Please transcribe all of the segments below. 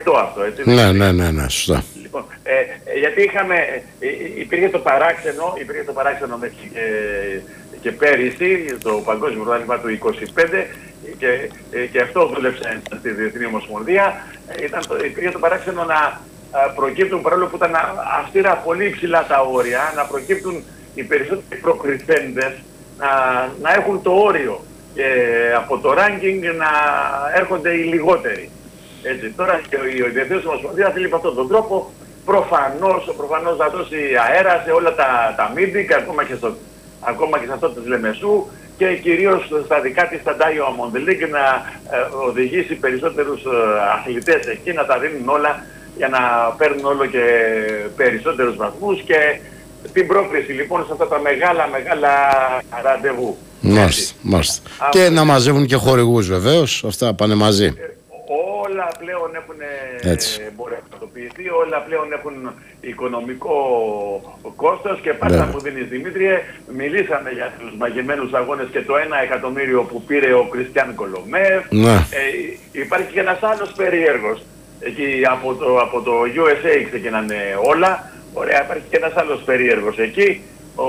αρκετό αυτό, έτσι. Ναι, σωστά. Λοιπόν, γιατί υπήρχε το παράξενο μέχρι και πέρυσι, το Παγκόσμιο Πρωτάθλημα του 25, και αυτό δούλεψε στη Διεθνή Ομοσπονδία. Υπήρχε το παράξενο να προκύπτουν, παρόλο που ήταν αυστηρά πολύ υψηλά τα όρια, να προκύπτουν οι περισσότεροι προκριθέντες να έχουν το όριο και από το ranking να έρχονται οι λιγότεροι. Έτσι, τώρα η Διεθνής Ομοσπονδία θέλει με αυτόν τον τρόπο προφανώς να δώσει αέρα σε όλα τα μίντικ, ακόμα και σε αυτό της Λεμεσού, και κυρίως στα δικά της τα Diamond League, να οδηγήσει περισσότερους αθλητές εκεί, να τα δίνουν όλα για να παίρνουν όλο και περισσότερους βαθμούς και την πρόκριση λοιπόν σε αυτά τα μεγάλα ραντεβού. Μάλιστα. Και να μαζεύουν και χορηγούς βεβαίως, αυτά πάνε μαζί. Όλα πλέον έχουν εμπορευματοποιηθεί, όλα πλέον έχουν οικονομικό κόστος και πάντα μου δίνεις, Δημήτριε, μιλήσαμε για τους μαγεμένους αγώνες και το 1 εκατομμύριο που πήρε ο Κριστιαν Κολομέφ. Υπάρχει και ένας άλλος περίεργος, εκεί από το USA ξεκινάνε όλα. Ωραία, υπάρχει και ένας άλλος περίεργος εκεί,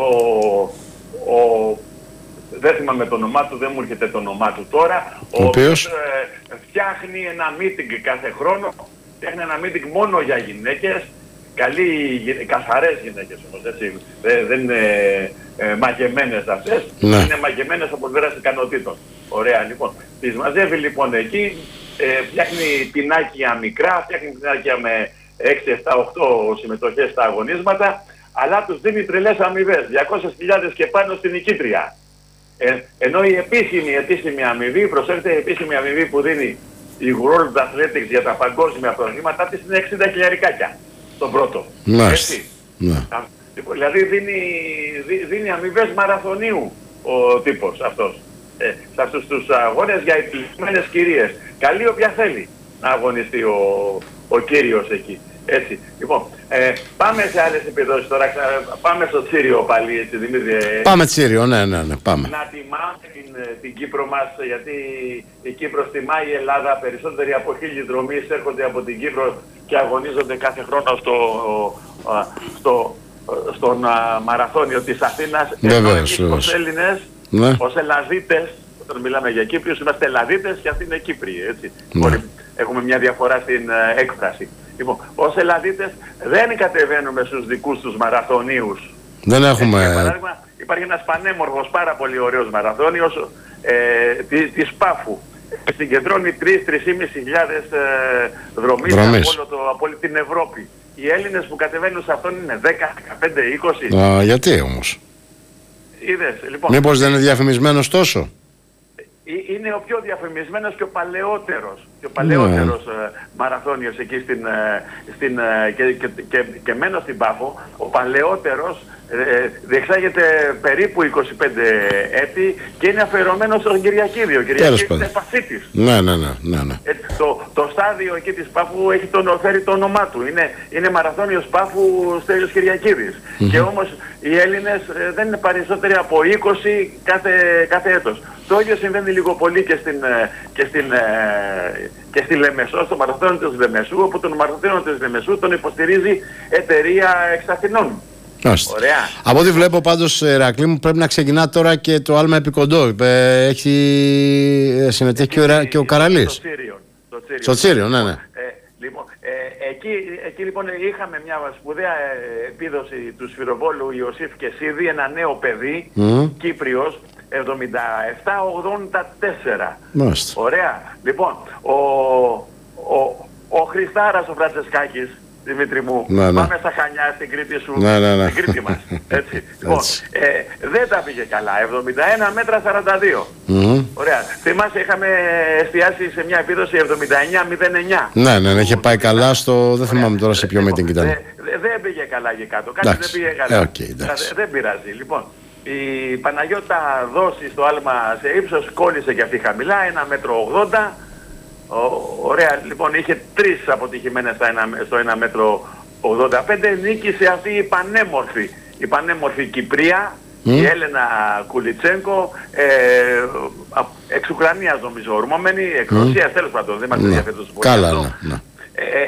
δεν θυμάμαι το όνομά του, δεν μου έρχεται το όνομά του τώρα, ο οποίος φτιάχνει ένα meeting κάθε χρόνο, φτιάχνει ένα meeting μόνο για γυναίκες, καθαρές γυναίκες όμως, έτσι, δεν είναι μαγεμένες αυτές, είναι μαγεμένες από πλευράς ικανοτήτων. Ωραία, λοιπόν, τις μαζεύει λοιπόν εκεί, φτιάχνει πινάκια μικρά, φτιάχνει πινάκια με 6, 7, 8 συμμετοχές στα αγωνίσματα, αλλά τους δίνει τρελές αμοιβές, 200.000 και πάνω στην νικήτρια. Ενώ η επίσημη αμοιβή, προσέχετε, η επίσημη αμοιβή που δίνει η World Athletics για τα παγκόσμια πρωταθλήματά της είναι 60 χιλιαρικάκια στον πρώτο. Έτσι. Λοιπόν, δηλαδή δίνει αμοιβές μαραθωνίου ο τύπος αυτός. Σε αυτούς τους αγώνες για επιλεγμένες κυρίες. Καλή όποια θέλει να αγωνιστεί ο κύριος εκεί. Έτσι. Λοιπόν, πάμε σε άλλες επιδόσεις τώρα. Πάμε στο Τσίριο πάλι, έτσι, Δημήτρη. Πάμε Τσίριο, ναι, πάμε. Να τιμάμε την Κύπρο μας, γιατί η Κύπρος τιμάει η Ελλάδα. Περισσότεροι από 1000 δρομείς έρχονται από την Κύπρο και αγωνίζονται κάθε χρόνο στον μαραθώνιο της Αθήνας. Ενώ εμείς ως Έλληνες, ως Ελλαδίτες, όταν μιλάμε για Κύπριους, είμαστε Ελλαδίτες και αυτοί είναι Κύπριοι, έτσι. Έχουμε μια διαφορά στην έκφραση. Λοιπόν, ως Ελλαδίτες δεν κατεβαίνουμε στους δικούς τους μαραθωνίους. Δεν έχουμε... Για παράδειγμα, υπάρχει ένας πανέμορφος, πάρα πολύ ωραίος μαραθώνιος της Πάφου. Συγκεντρώνει 3-3.500 δρομείς από όλη την Ευρώπη. Οι Έλληνες που κατεβαίνουν σε αυτόν είναι 10, 15, 20. Γιατί όμως? Είδες, λοιπόν. Μήπως δεν είναι διαφημισμένος τόσο? Είναι ο πιο διαφημισμένος και ο παλαιότερος, μαραθώνιος εκεί και μένω στην Πάφο. Ο παλαιότερος διεξάγεται περίπου 25 έτη και είναι αφιερωμένος στον Κυριακίδη. Ο Κυριακίδης είναι Πασίτης. Ναι. Το στάδιο εκεί της Πάφου έχει φέρει το όνομά του. Είναι μαραθώνιος Πάφου Στέλιος Κυριακίδης. Και όμως οι Έλληνες δεν είναι περισσότεροι από 20 κάθε έτος. Το ίδιο συμβαίνει λίγο πολύ και στη Λεμεσό, στο μαραθώνιο της Λεμεσού, όπου τον μαραθώνιο της Λεμεσού τον υποστηρίζει εταιρεία εξ Αθηνών. Ωραία. Από ό,τι βλέπω πάντως, Ηρακλή μου, πρέπει να ξεκινά τώρα και το άλμα επικοντό. Συμμετέχει και ο Καραλής. Στο Τσίριο, ναι. Λοιπόν, εκεί λοιπόν είχαμε μια σπουδαία επίδοση του σφυροβόλου Ιωσήφ Κεσίδη, ένα νέο παιδί, Κύπριος, 77-84. Ωραία. Λοιπόν, ο Χριστάρας ο Φραντσεσκάκης, Δημήτρη μου, πάμε στα Χανιά, στην Κρήτη σου, στην Κρήτη μας. Έτσι. Λοιπόν, δεν τα πήγε καλά. 71 μέτρα 42. Ωραία. Θυμάσαι, είχαμε εστιάσει σε μια επίδοση 79-09. Ναι, είχε πάει καλά στο... Δεν θυμάμαι τώρα σε ποιο meeting ήταν. Δεν πήγε καλά εκεί κάτω. Κάτι δεν πήγε καλά. Δεν πειράζει. Λοιπόν, η Παναγιώτα Δόση στο άλμα σε ύψος κόλλησε και αυτή χαμηλά, 1,80 μέτρο. Ωραία, λοιπόν, είχε 3 αποτυχημένες στο 1,85 μέτρο. Νίκησε αυτή η πανέμορφη Κυπρία, η Έλενα Κουλιτσένκο, εξ Ουκρανίας νομίζω ορμόμενη, εκ Ρωσίας, τέλος πάντων, δεν μας ενδιαφέρει τόσο πολύ. Καλά, ναι.